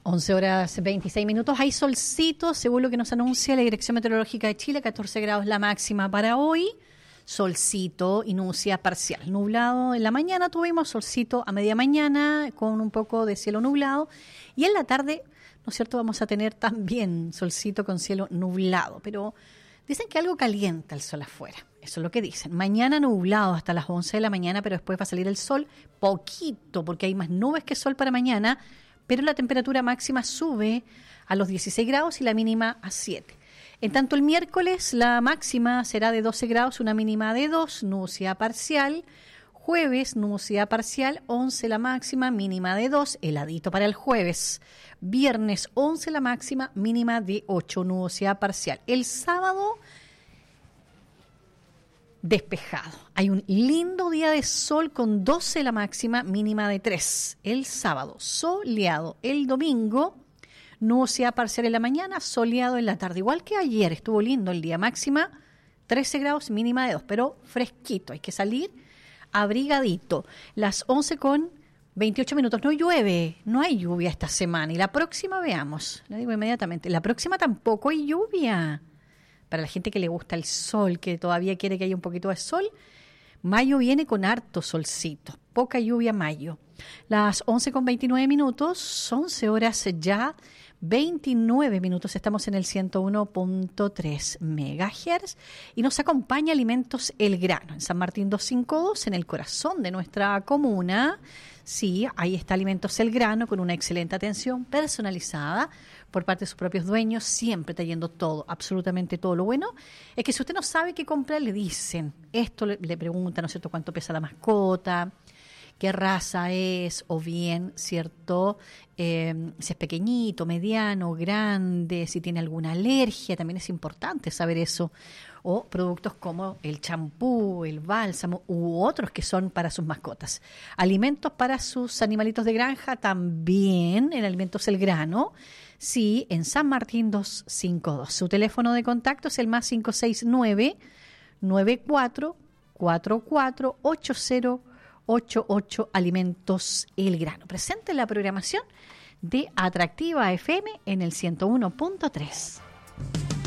11 horas 26 minutos. Hay solcito, según lo que nos anuncia la Dirección Meteorológica de Chile, 14 grados la máxima para hoy. Solcito y nubosidad parcial. Nublado en la mañana tuvimos, solcito a media mañana con un poco de cielo nublado. Y en la tarde, ¿no es cierto?, vamos a tener también solcito con cielo nublado. Pero dicen que algo calienta el sol afuera. Eso es lo que dicen. Mañana nublado hasta las 11 de la mañana, pero después va a salir el sol poquito, porque hay más nubes que sol para mañana, pero la temperatura máxima sube a los 16 grados y la mínima a 7. En tanto el miércoles la máxima será de 12 grados, una mínima de 2, nubosidad parcial. Jueves, nubosidad parcial, 11 la máxima, mínima de 2, heladito para el jueves. Viernes, 11 la máxima, mínima de 8, nubosidad parcial. El sábado, despejado. Hay un lindo día de sol con 12 la máxima, mínima de 3. El sábado, soleado. El domingo, nubosidad parcial en la mañana, soleado en la tarde. Igual que ayer, estuvo lindo el día. Máxima 13 grados, mínima de 2, pero fresquito. Hay que salir abrigadito. Las 11 con 28 minutos. No llueve, no hay lluvia esta semana. Y la próxima, veamos, la digo inmediatamente, la próxima tampoco hay lluvia. Para la gente que le gusta el sol, que todavía quiere que haya un poquito de sol, mayo viene con harto solcito, poca lluvia mayo. Las 11 con 29 minutos, 11 horas ya, 29 minutos, estamos en el 101.3 megahertz y nos acompaña Alimentos El Grano, en San Martín 252, en el corazón de nuestra comuna. Sí, ahí está Alimentos El Grano con una excelente atención personalizada por parte de sus propios dueños, siempre trayendo todo, absolutamente todo. Lo bueno es que si usted no sabe qué comprar, le dicen, esto le preguntan, ¿no es cierto?, cuánto pesa la mascota, qué raza es, o bien, ¿cierto?, si es pequeñito, mediano, grande, si tiene alguna alergia, también es importante saber eso. O productos como el champú, el bálsamo u otros que son para sus mascotas. Alimentos para sus animalitos de granja también en Alimentos El Grano. Sí, en San Martín 252. Su teléfono de contacto es el más 569-9444-8088. Alimentos El Grano. Presente en la programación de Atractiva FM en el 101.3.